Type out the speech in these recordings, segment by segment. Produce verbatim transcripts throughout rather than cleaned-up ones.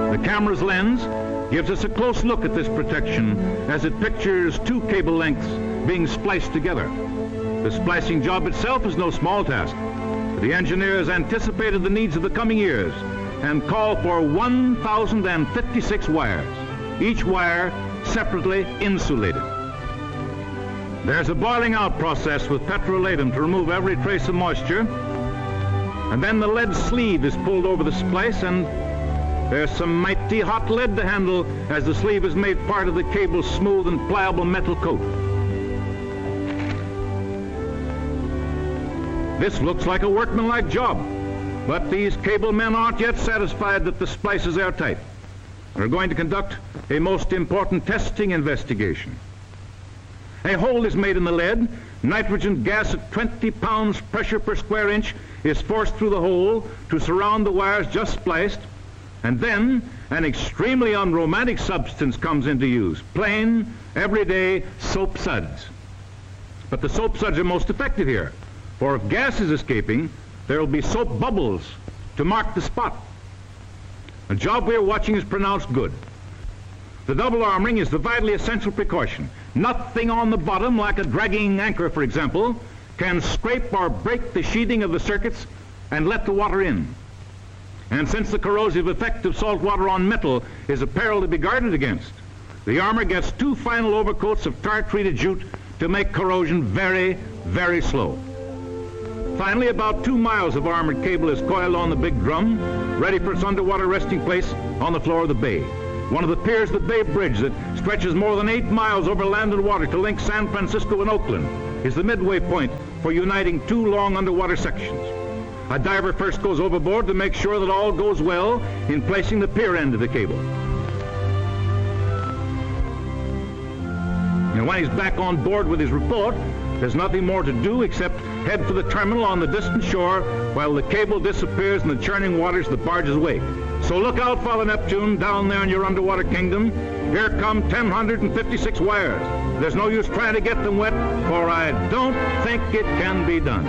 The camera's lens gives us a close look at this protection as it pictures two cable lengths being spliced together. The splicing job itself is no small task. The engineers anticipated the needs of the coming years and called for one thousand fifty-six wires, each wire separately insulated. There's a boiling out process with petrolatum to remove every trace of moisture, and then the lead sleeve is pulled over the splice, and there's some mighty hot lead to handle as the sleeve is made part of the cable's smooth and pliable metal coat. This looks like a workmanlike job, but these cable men aren't yet satisfied that the splice is airtight. They're going to conduct a most important testing investigation. A hole is made in the lead. Nitrogen gas at twenty pounds pressure per square inch is forced through the hole to surround the wires just spliced, and then an extremely unromantic substance comes into use, plain, everyday soap suds. But the soap suds are most effective here, for if gas is escaping, there will be soap bubbles to mark the spot. The job we're watching is pronounced good. The double armoring is the vitally essential precaution. Nothing on the bottom, like a dragging anchor, for example, can scrape or break the sheathing of the circuits and let the water in. And since the corrosive effect of salt water on metal is a peril to be guarded against, the armor gets two final overcoats of tar-treated jute to make corrosion very, very slow. Finally, about two miles of armored cable is coiled on the big drum, ready for its underwater resting place on the floor of the bay. One of the piers of the Bay Bridge that stretches more than eight miles over land and water to link San Francisco and Oakland is the midway point for uniting two long underwater sections. A diver first goes overboard to make sure that all goes well in placing the pier end of the cable. And when he's back on board with his report, there's nothing more to do except head for the terminal on the distant shore while the cable disappears in the churning waters of the barge's wake. So look out, Father Neptune, down there in your underwater kingdom. Here come one thousand fifty-six wires. There's no use trying to get them wet, for I don't think it can be done.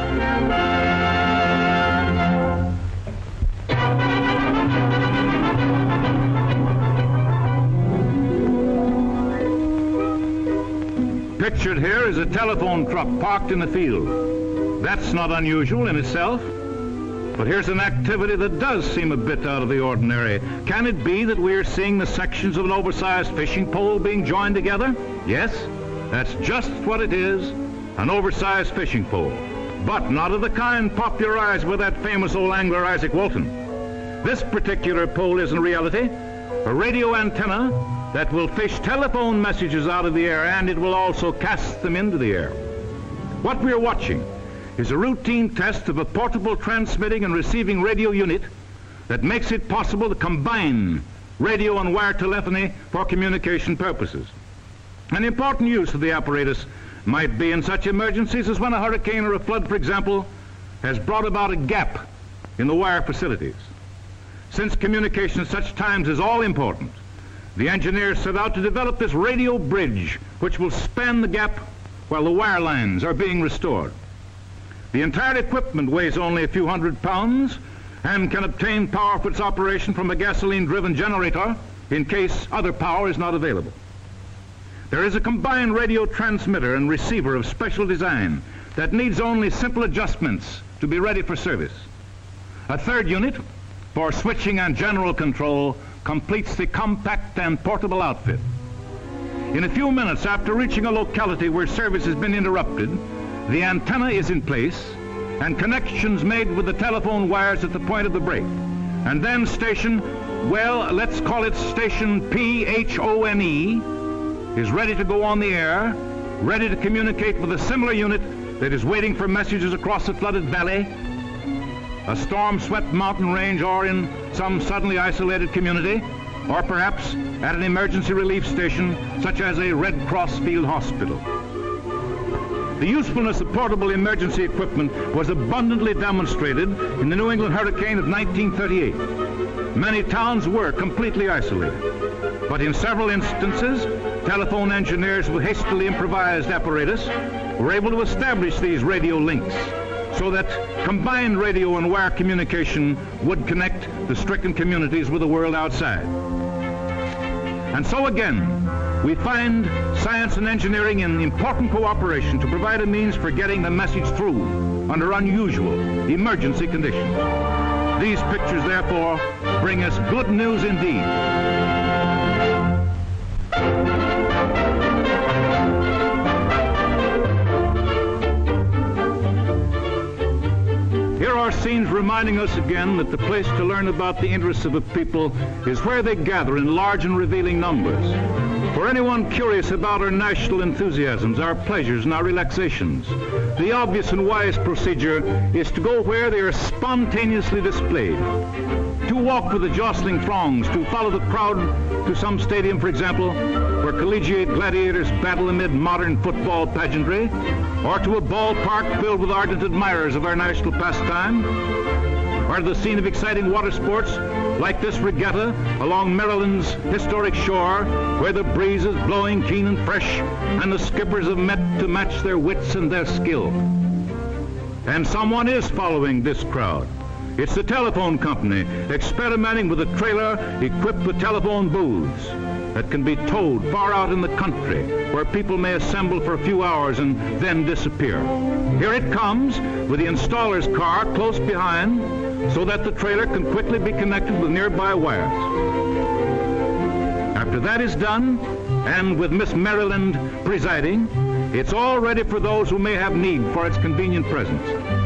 Pictured here is a telephone truck parked in the field. That's not unusual in itself. But here's an activity that does seem a bit out of the ordinary. Can it be that we're seeing the sections of an oversized fishing pole being joined together? Yes, that's just what it is, an oversized fishing pole. But not of the kind popularized with that famous old angler Isaac Walton. This particular pole is in reality a radio antenna that will fish telephone messages out of the air, and it will also cast them into the air. What we're watching is a routine test of a portable transmitting and receiving radio unit that makes it possible to combine radio and wire telephony for communication purposes. An important use of the apparatus might be in such emergencies as when a hurricane or a flood, for example, has brought about a gap in the wire facilities. Since communication at such times is all important, the engineers set out to develop this radio bridge which will span the gap while the wire lines are being restored. The entire equipment weighs only a few hundred pounds and can obtain power for its operation from a gasoline-driven generator in case other power is not available. There is a combined radio transmitter and receiver of special design that needs only simple adjustments to be ready for service. A third unit for switching and general control completes the compact and portable outfit. In a few minutes after reaching a locality where service has been interrupted, the antenna is in place and connections made with the telephone wires at the point of the break. And then station, well, let's call it station P H O N E, is ready to go on the air, ready to communicate with a similar unit that is waiting for messages across a flooded valley, a storm-swept mountain range, or in some suddenly isolated community, or perhaps at an emergency relief station such as a Red Cross field hospital. The usefulness of portable emergency equipment was abundantly demonstrated in the New England hurricane of nineteen thirty-eight. Many towns were completely isolated, but in several instances, telephone engineers with hastily improvised apparatus were able to establish these radio links so that combined radio and wire communication would connect the stricken communities with the world outside. And so again, we find science and engineering in important cooperation to provide a means for getting the message through under unusual emergency conditions. These pictures, therefore, bring us good news indeed. Here are scenes reminding us again that the place to learn about the interests of a people is where they gather in large and revealing numbers. For anyone curious about our national enthusiasms, our pleasures, and our relaxations, the obvious and wise procedure is to go where they are spontaneously displayed. To walk with the jostling throngs, to follow the crowd to some stadium, for example, where collegiate gladiators battle amid modern football pageantry, or to a ballpark filled with ardent admirers of our national pastime, or to the scene of exciting water sports like this regatta along Maryland's historic shore, where the breeze is blowing keen and fresh and the skippers have met to match their wits and their skill. And someone is following this crowd. It's the telephone company experimenting with a trailer equipped with telephone booths that can be towed far out in the country where people may assemble for a few hours and then disappear. Here it comes with the installer's car close behind so that the trailer can quickly be connected with nearby wires. After that is done, and with Miss Maryland presiding, it's all ready for those who may have need for its convenient presence.